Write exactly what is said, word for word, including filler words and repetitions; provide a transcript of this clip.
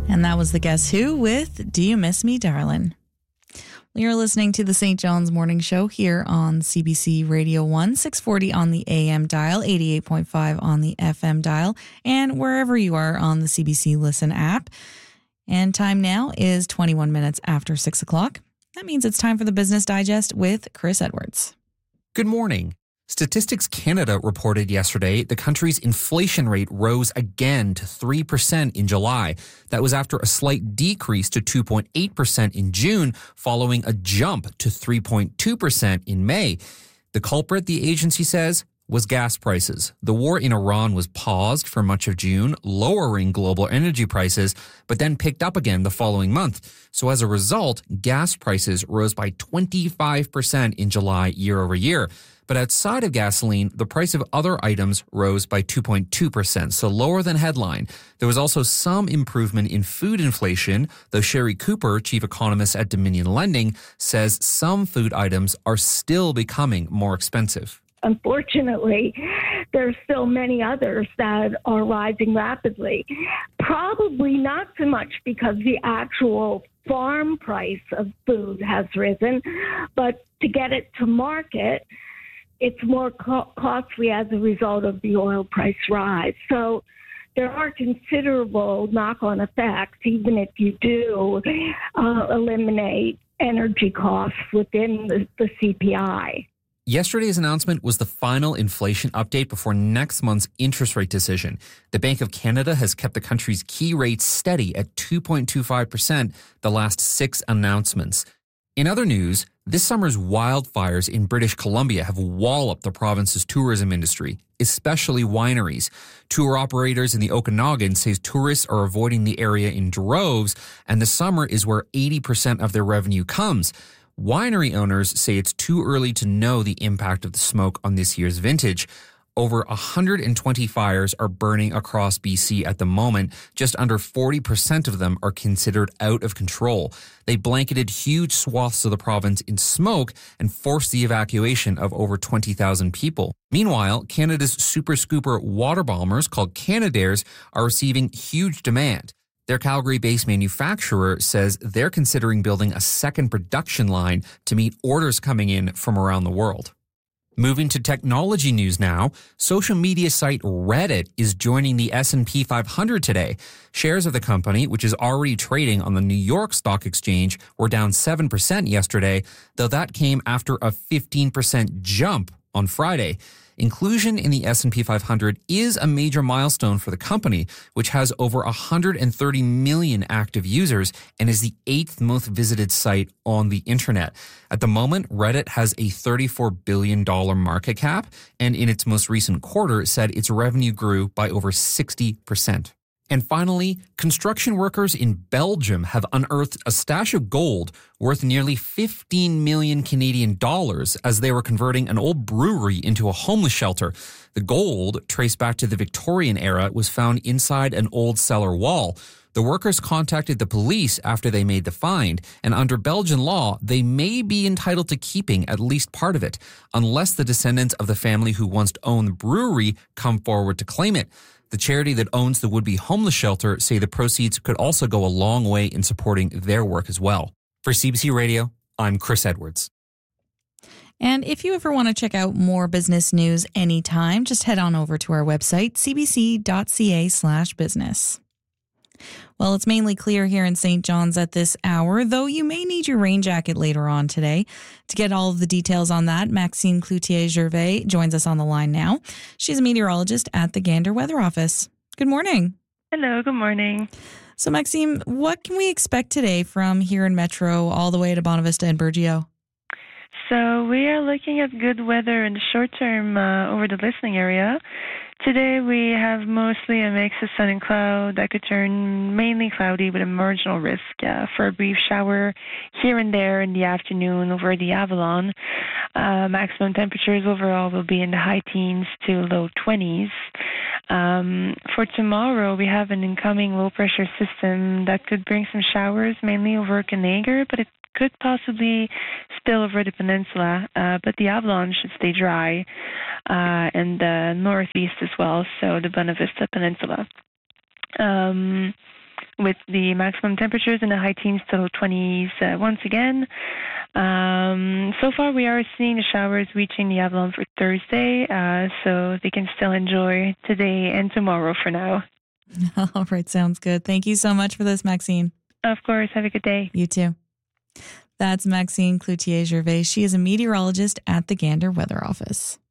And that was the Guess Who with Do You Miss Me, Darlin'? You're listening to the Saint John's Morning Show here on C B C Radio one, six forty on the A M dial, eighty-eight point five on the F M dial, and wherever you are on the C B C Listen app. And time now is twenty-one minutes after six o'clock. That means it's time for the Business Digest with Chris Edwards. Good morning. Statistics Canada reported yesterday the country's inflation rate rose again to three percent in July. That was after a slight decrease to two point eight percent in June, following a jump to three point two percent in May. The culprit, the agency says, was gas prices. The war in Iran was paused for much of June, lowering global energy prices, but then picked up again the following month. So as a result, gas prices rose by twenty-five percent in July year over year. But outside of gasoline, the price of other items rose by two point two percent, so lower than headline. There was also some improvement in food inflation, though Sherry Cooper, chief economist at Dominion Lending, says some food items are still becoming more expensive. Unfortunately, there's still many others that are rising rapidly. Probably not so much because the actual farm price of food has risen, but to get it to market, it's more co- costly as a result of the oil price rise. So there are considerable knock-on effects, even if you do uh, eliminate energy costs within the, the C P I. Yesterday's announcement was the final inflation update before next month's interest rate decision. The Bank of Canada has kept the country's key rate steady at two point two five percent the last six announcements. In other news, this summer's wildfires in British Columbia have walloped the province's tourism industry, especially wineries. Tour operators in the Okanagan say tourists are avoiding the area in droves, and the summer is where eighty percent of their revenue comes. Winery owners say it's too early to know the impact of the smoke on this year's vintage. Over one hundred twenty fires are burning across B C at the moment. Just under forty percent of them are considered out of control. They blanketed huge swaths of the province in smoke and forced the evacuation of over twenty thousand people. Meanwhile, Canada's super scooper water bombers, called Canadairs, are receiving huge demand. Their Calgary-based manufacturer says they're considering building a second production line to meet orders coming in from around the world. Moving to technology news now, social media site Reddit is joining the S and P five hundred today. Shares of the company, which is already trading on the New York Stock Exchange, were down seven percent yesterday, though that came after a fifteen percent jump on Friday. Inclusion in the S and P five hundred is a major milestone for the company, which has over one hundred thirty million active users and is the eighth most visited site on the internet. At the moment, Reddit has a thirty-four billion dollars market cap, and in its most recent quarter, said its revenue grew by over sixty percent. And finally, construction workers in Belgium have unearthed a stash of gold worth nearly fifteen million Canadian dollars as they were converting an old brewery into a homeless shelter. The gold, traced back to the Victorian era, was found inside an old cellar wall. The workers contacted the police after they made the find, and under Belgian law, they may be entitled to keeping at least part of it, unless the descendants of the family who once owned the brewery come forward to claim it. The charity that owns the would-be homeless shelter say the proceeds could also go a long way in supporting their work as well. For C B C Radio, I'm Chris Edwards. And if you ever want to check out more business news anytime, just head on over to our website, cbc.ca slash business. Well, it's mainly clear here in Saint John's at this hour, though you may need your rain jacket later on today. To get all of the details on that, Maxime Cloutier-Gervais joins us on the line now. She's a meteorologist at the Gander Weather Office. Good morning. Hello, good morning. So, Maxime, what can we expect today from here in Metro all the way to Bonavista and Burgeo? So we are looking at good weather in the short term uh, over the listening area. Today we have mostly a mix of sun and cloud that could turn mainly cloudy with a marginal risk uh, for a brief shower here and there in the afternoon over the Avalon. Uh, maximum temperatures overall will be in the high teens to low twenties. Um, for tomorrow, we have an incoming low-pressure system that could bring some showers, mainly over Kanagar, but it could possibly spill over the peninsula, uh, but the Avalon should stay dry, uh, and the northeast as well, so the Bonavista Peninsula. Um, with the maximum temperatures in the high teens to low twenties uh, once again. Um, so far, we are seeing the showers reaching the Avalon for Thursday, uh, so they can still enjoy today and tomorrow for now. All right, sounds good. Thank you so much for this, Maxine. Of course. Have a good day. You too. That's Maxine Cloutier-Gervais. She is a meteorologist at the Gander Weather Office.